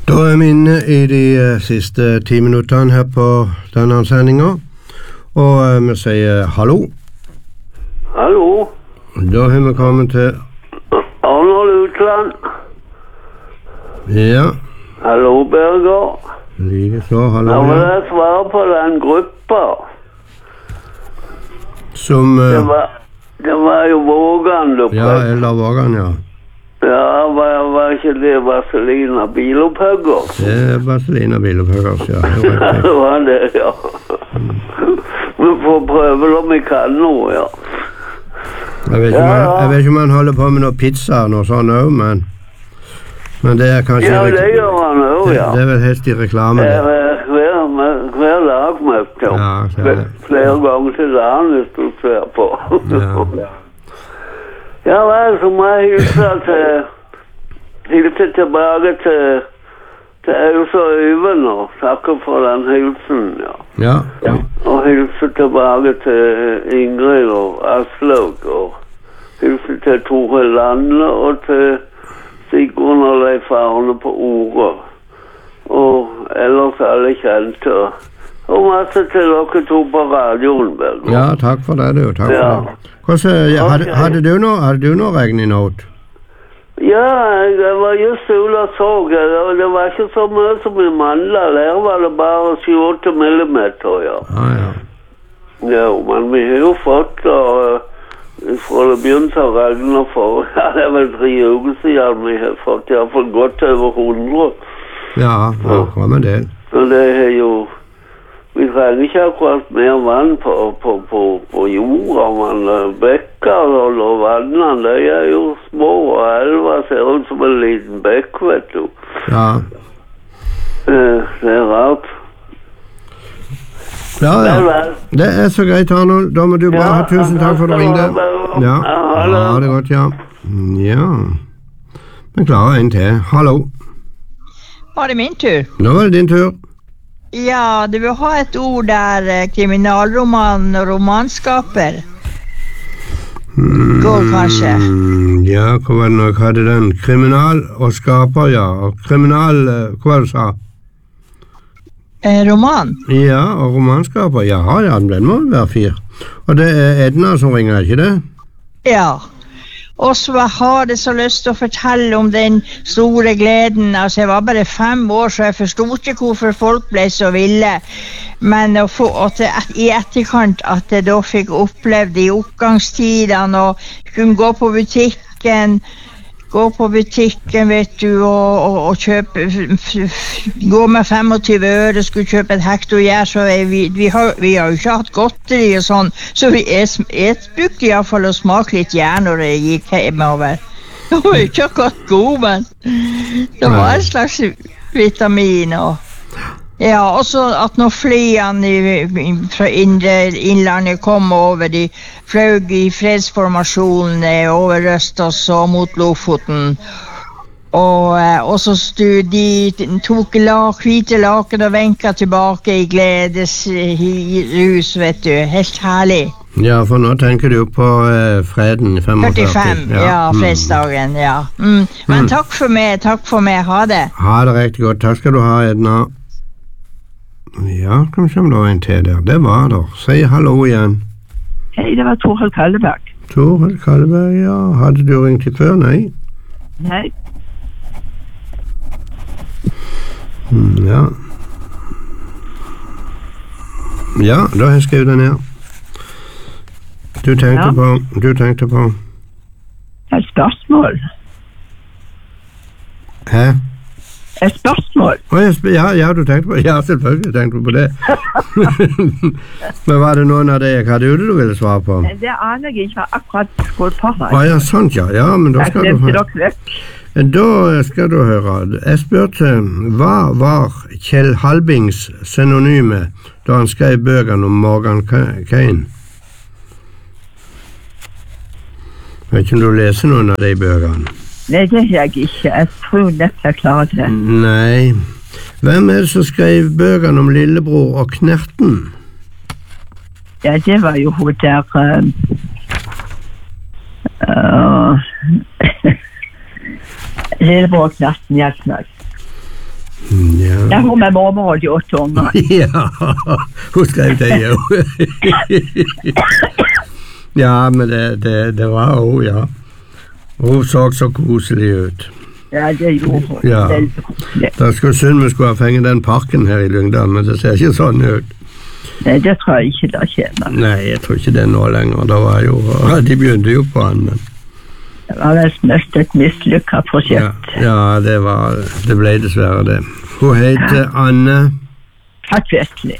Da vi inne I de siste 10 minuttene her på denne sendingen, og vi sier hallo. Hallo. Da har vi kommet til Arnold Utland. Ja. Hallo, Berger. Like så, hallo. Da vil jeg svare på den gruppa. Som Det var jo Vågan, du. Ja, Eldar Vågan, ja. Ja, var ikke det Vazelina Bilopphuggers? Det Vazelina Bilopphuggers, ja. Det var det, ja. Vi får prøve om vi kan noe, ja. Jeg vet ikke om han holder på med noe pizza og noe sånt også, men det kanskje... Ja, det gjør han også, ja. Det vel helst I reklame. Hver dag møtte jeg. Ja, så det. Flere ganger til dagen hvis du ser på. Ja. Ja, så må jeg hilse tilbake til Øys og Øyvind og takke for den hilsen, ja. Ja. Og hilse tilbake til Ingrid og Aslaug, og hilse til Tore Lande og til Sigrun og Leif Arne på ordet. Og ellers alle kjente. Og masse til dere to på radioen, Berger. Ja, takk for det, du. Takk for det. Hadde du noe regninåt? Ja, jeg var just ute og så. Det var ikke så mye som I mandler. Der var det bare 7-8 millimeter, ja. Ja. Ja, men vi har jo fått, fra det begynte å regne for, ja, det var 3 uker siden vi har fått, I hvert fall godt over 100. Ja, hva med det? Så det er jo, vi trenger ikke akkurat mer vann på jorda, men bekker og vannene, de er jo små, og elva ser ut som en liten bekk, vet du. Ja. Det er rart. Ja. Det er så greit, Arnold. Da må du bare ha tusen takk for at du ringte. Ja, ha det godt, ja. Ja. Men klarer en til. Hallo. Var det min tur? Nå var det din tur. Ja, du vil ha et ord der kriminalroman og romanskaper. Går kanskje. Ja, hva var det nå jeg hadde den? Kriminal og skaper, ja. Og kriminal, hva var det du sa? Roman? Ja, og romanskaper. Ja, den må være 4. Og det er Edna som ringer, ikke det? Ja. Og så har jeg så lyst til å fortelle om den store gleden. Altså, jeg var bare 5 år, så jeg forstod ikke hvorfor folk ble så ville. Men I etterkant at jeg da fikk opplevd I oppgangstidene og kunne gå på butikken, vet du, og kjøpe, gå med 25 øre, skulle kjøpe et hektogjær, så vi har jo ikke hatt godteri og sånn, så jeg brukte I hvert fall å smake litt gjær når jeg gikk hjemover. Det var ikke akkurat god, men det var en slags vitamin og... Ja, og så at når flyene fra innlandet kom over, de fløg I fredsformasjonene over Røstås og mot Lofoten, og så de tok hvite laken og venket tilbake I gledesrus, vet du, helt herlig. Ja, for nå tenker du på freden I 45. Ja, fredsdagen, ja. Men takk for meg, ha det. Ha det riktig godt, takk skal du ha, Edna. Ja, kan vi se om det var en til der. Det var der. Si hallo igjen. Hei, det var Torhild Kalleberg. Torhild Kalleberg, ja. Hadde du ringt til før? Nei. Ja. Ja, da har jeg skrevet den her. Du tenkte på... Et spørsmål. Hæ? Et spørsmål? Ja, du tenkte på, ja, selvfølgelig tenkte du på det. Men var det noen av det jeg hadde ute du ville svare på? Det aner jeg ikke, akkurat skål på meg. Ja, sånt ja, men da skal du høre. Da skal du høre. Jeg spurte, hva var Kjell Halbings synonyme da han skrev bøkene om Morgan Cain? Vet ikke om du leser noen av de bøkene? Nei, det har jeg ikke. Jeg tror neppe jeg klarer det. Nei. Hvem er det som skrev bøkene om Lillebror og Knerten? Ja, det var jo hun der... Lillebror og Knerten, Hjelpnag. Ja. Jeg har med mormor og de 8 unger. Ja, hun skrev det jo. Ja, men det var hun, ja. Hun så så koselig ut. Ja, det gjorde hun. Ja. Veldig koselig. Det skulle synd vi skulle ha fengt den parken her i Lyngdal, men det ser ikke sånn ut. Nei, det tror jeg ikke det kommer. Nei, jeg tror ikke det nå lenger. Det var jo, de begynte jo på den, men Det var mest et mislykket prosjekt. ja, det ble dessverre det. Hun heter Anne. Takk virkelig.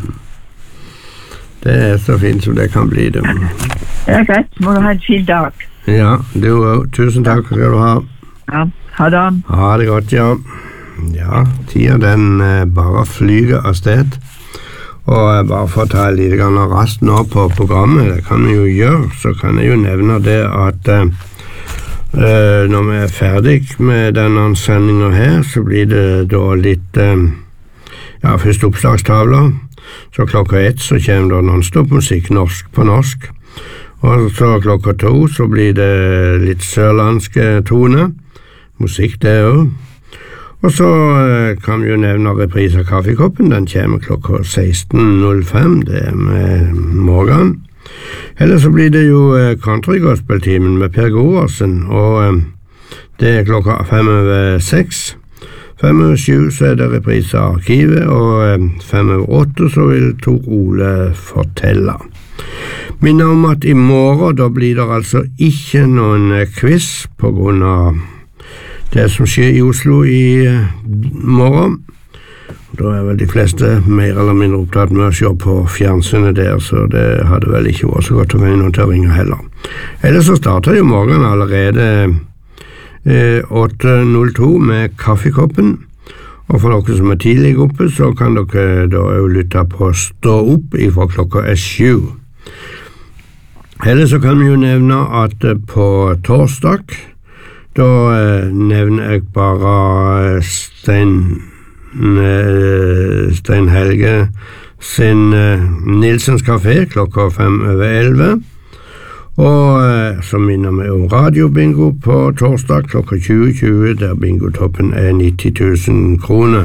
Det er så fint som det kan bli det. Det er greit. Må du ha en fin dag. Ja, du òg. Tusen takk skal du ha. Ja, ha det. Ha det godt, ja. Ja, tida den bare flyger av sted. Og bare for å ta litt raskt nå på programmet, det kan vi jo gjøre, så kan jeg jo nevne det at når vi er ferdig med denne sendingen her, så blir det da litt, først oppslagstavler, så klokka 1 så kommer det non-stop-musikk norsk på norsk, og så klokka 2 så blir det litt sørlandske toner, musikk det også. Og så kan vi jo nevne reprise av Kaffekoppen, den kommer klokka 16.05, det er med Morgan. Eller så blir det jo country-gospel-timen med Per Goversen, og det er klokka 5:06. 5:07 så er det reprise av Arkivet, og 5:08 så vil Tor Ole fortelle. Minner om at i morgen da blir det altså ikke noen quiz på grunn av det som skjer i Oslo i morgen. Da er vel de fleste mer eller mindre opptatt med å se på fjernsynet der, så det hadde vel ikke vært så godt å være noen til å ringe heller. Ellers så starter jo morgen allerede 8.02 med Kaffekoppen, og for dere som er tidlig oppe, så kan dere da jo lytte på Stå opp fra klokka 7. Ellers så kan vi jo nevne at på torsdag, da nevner jeg bare Stein Helge sin Nilsens Café klokka 11:05, og så minner vi om radiobingo på torsdag klokka 20:20, der bingotoppen er 90 000 kroner.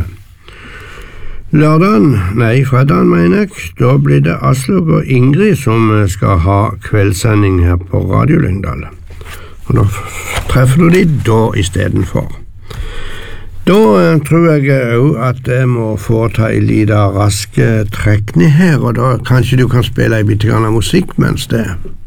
Fredagen mener jeg, da blir det Aslak og Ingrid som skal ha kveldssending her på Radio Lyngdal. Og da treffer du de da i stedet for. Da tror jeg også at jeg må foreta en liten rask trekning her, og da kanskje du kan spille en bitte grann musikk mens det